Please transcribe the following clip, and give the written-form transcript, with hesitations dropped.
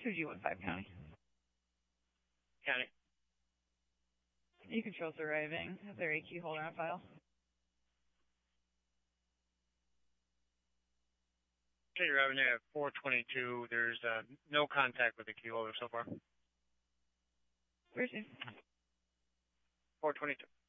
2G15 County. County. You control's arriving. Have their AQ holder on file. Okay, you're arriving there at 422. There's no contact with the key holder so far. Where's he? 422.